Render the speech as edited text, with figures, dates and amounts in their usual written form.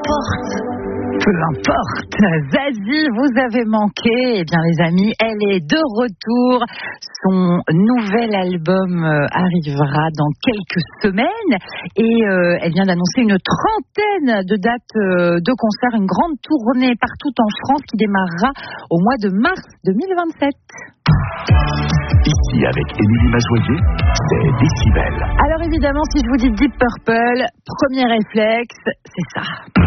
Peu importe, Zazie, vous avez manqué. Eh bien les amis, elle est de retour. Son nouvel album arrivera dans quelques semaines et elle vient d'annoncer une trentaine de dates de concerts, une grande tournée partout en France qui démarrera au mois de mars 2027. Ici, avec Émilie Majoyer, c'est Décibel. Alors évidemment, si je vous dis Deep Purple, premier réflexe, c'est ça.